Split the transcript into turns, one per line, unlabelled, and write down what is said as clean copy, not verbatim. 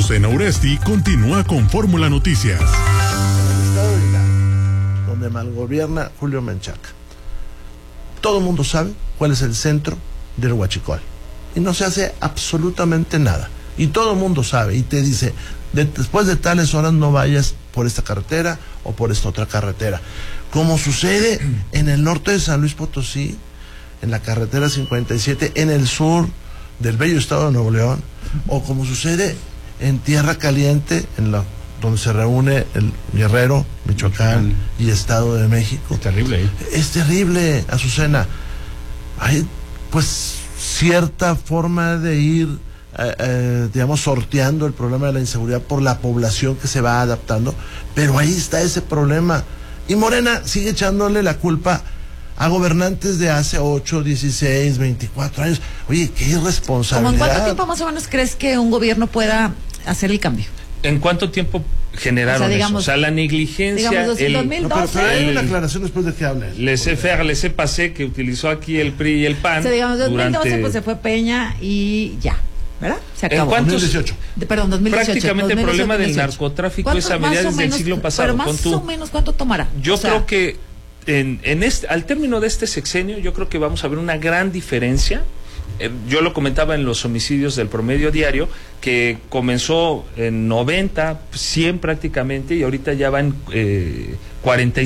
Azucena Uresti continúa con Fórmula Noticias.
En el estado de Hidalgo, donde malgobierna Julio Menchaca, todo el mundo sabe cuál es el centro del Huachicol y no se hace absolutamente nada. Y todo el mundo sabe y te dice, después de tales horas no vayas por esta carretera o por esta otra carretera. Como sucede en el norte de San Luis Potosí, en la carretera 57, en el sur del bello estado de Nuevo León, o como sucede en Tierra Caliente, donde se reúne el Guerrero, Michoacán y Estado de México.
Es terrible, ¿eh?
Es terrible, Azucena. Hay pues cierta forma de ir digamos, sorteando el problema de la inseguridad por la población que se va adaptando, pero ahí está ese problema. Y Morena sigue echándole la culpa a gobernantes de hace 8, 16, 24 años. Oye, qué irresponsabilidad.
¿Cómo en cuánto tiempo más o menos crees que un gobierno pueda hacer el cambio?
¿En cuánto tiempo generaron
digamos,
eso? O sea, la negligencia...
Digamos, desde 2012...
pero hay una aclaración después de que hable.
Laissez-faire, laissez-passer que utilizó aquí el PRI y el PAN.
O sea, digamos, 2012
durante...
pues se fue Peña y ya, ¿verdad? Se acabó.
¿En cuántos?
2018.
Perdón, 2018.
Prácticamente
2018,
el problema del
2018.
narcotráfico es a mediados del siglo pasado.
Pero más o menos, ¿cuánto tomará?
Yo creo que al término de este sexenio, yo creo que vamos a ver una gran diferencia. Yo lo comentaba en los homicidios del promedio diario, que comenzó en 90, 100 prácticamente, y ahorita ya va en 45.